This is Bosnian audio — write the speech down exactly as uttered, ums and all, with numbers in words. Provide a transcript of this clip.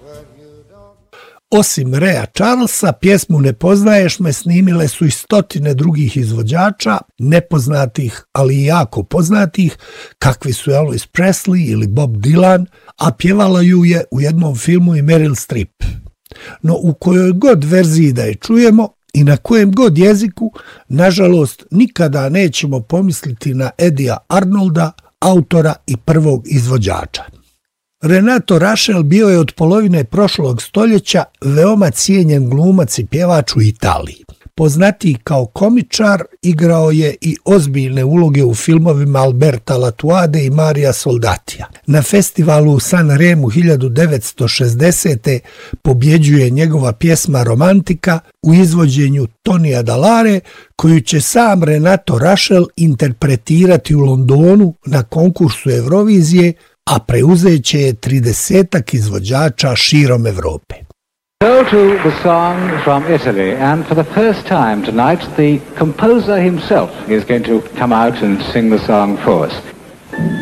Osim Raya Charlesa, pjesmu Ne poznaješ me snimile su i stotine drugih izvođača, nepoznatih, ali i jako poznatih, kakvi su Elvis Presley ili Bob Dylan, a pjevala ju je u jednom filmu i Meryl Streep. No u kojoj god verziji da je čujemo i na kojem god jeziku, nažalost, nikada nećemo pomisliti na Eddieja Arnolda, autora i prvog izvođača. Renato Rascel bio je od polovine prošlog stoljeća veoma cijenjen glumac i pjevač u Italiji. Poznatiji kao komičar, igrao je i ozbiljne uloge u filmovima Alberta Latuade i Maria Soldatija. Na festivalu u San Remu hiljadu devetsto šezdesete pobjeđuje njegova pjesma Romantika u izvođenju Tonija Dallare, koju će sam Renato Rascel interpretirati u Londonu na konkursu Eurovizije, a preuzeće je tridesetak izvođača širom Evrope. Go to the song from Italy, and for the first time tonight, the composer himself is going to come out and sing the song for us.